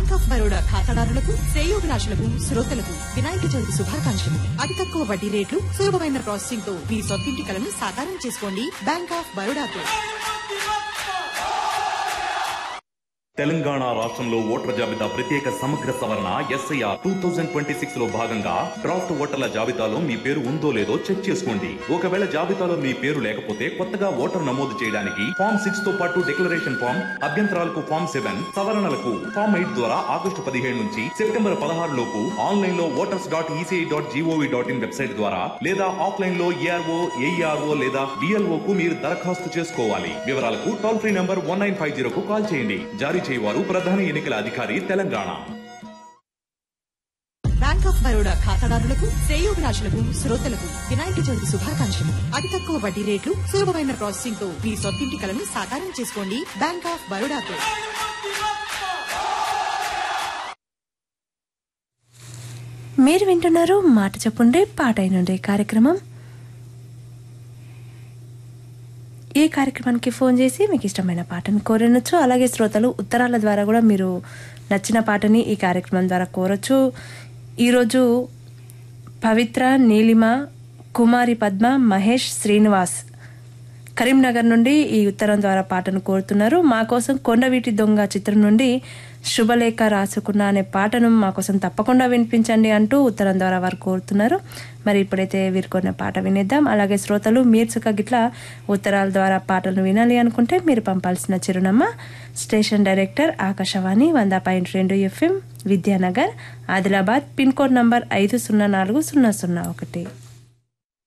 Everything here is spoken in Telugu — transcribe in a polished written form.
బ్యాంక్ ఆఫ్ బరోడా ఖాతాదారులకు, శ్రేయోభిలాషులకు, శ్రోతలకు వినాయక చవితి శుభాకాంక్షలు. అతి తక్కువ వడ్డీ రేట్లు, సులభమైన ప్రాసెసింగ్ తో మీ సొంతింటి కలను సాకారం చేసుకోండి. Bank of బరోడాతో. తెలంగాణ రాష్ట్రంలో ఓటర్ల జాబితా ప్రత్యేక సమగ్ర సవరణ SIR 2026 లో భాగంగా డ్రాఫ్ట్ ఓటర్ల జాబితాలో మీ పేరు ఉందో లేదో చెక్ చేసుకోండి. ఒకవేళ జాబితాలో మీ పేరు లేకపోతే కొత్తగా ఓటర్ నమోదు చేయడానికి ఫామ్ 6 తో పాటు డిక్లరేషన్ ఫామ్, అభ్యంతరాలకు ఫామ్ 7, సవరణలకు ఫామ్ 8 ద్వారా ఆగస్టు 15 నుంచి సెప్టెంబర్ 16 లోపు ఆన్లైన్ లో voters.eci.gov.in వెబ్సైట్ ద్వారా లేదా ఆఫ్లైన్ లో ARO, AERO లేదా BLO కు మీరు దరఖాస్తు చేసుకోవాలి. వివరాలకు టోల్ ఫ్రీ నంబర్ 1950 కు కాల్ చేయండి. జారీ చేయవారు ప్రధాన ఎన్నికల అధికారి తెలంగాణ. బ్యాంక్ ఆఫ్ బరోడా ఖాతాదారులకు, శ్రేయోభిలాషులకు, శ్రోతలకు వినాయక చవితి శుభాకాంక్షలు. అతి తక్కువ వడ్డీ రేట్లు, సులభమైన ప్రాసెసింగ్ తో మీ సొంతింటి కలను సాకారం చేసుకోండి. Bank of బరోడాతో. మీరు వింటున్నారు మాట చెప్పుండే పాట అయినుండే కార్యక్రమం. ఈ కార్యక్రమానికి ఫోన్ చేసి మీకు ఇష్టమైన పాటను కోరనొచ్చు. అలాగే శ్రోతలు ఉత్తరాల ద్వారా కూడా మీరు నచ్చిన పాటని ఈ కార్యక్రమం ద్వారా కోరొచ్చు. ఈరోజు పవిత్ర, నీలిమ, కుమారి పద్మ, మహేష్, శ్రీనివాస్ కరీంనగర్ నుండి ఈ ఉత్తరం ద్వారా పాటను కోరుతున్నారు. మా కోసం కొండవీటి దొంగ చిత్రం నుండి శుభలేఖ రాసుకున్న అనే పాటను మా కోసం తప్పకుండా వినిపించండి అంటూ ఉత్తరం ద్వారా వారు కోరుతున్నారు. మరి ఇప్పుడైతే వీరు కొన్న పాట వినేద్దాం. అలాగే శ్రోతలు మీరు గిట్లా ఉత్తరాల ద్వారా పాటలను వినాలి అనుకుంటే మీరు పంపాల్సిన చిరునామా station director Akashvani 100.2 FM, Vidyanagar, Adilabad, pin code number 504001.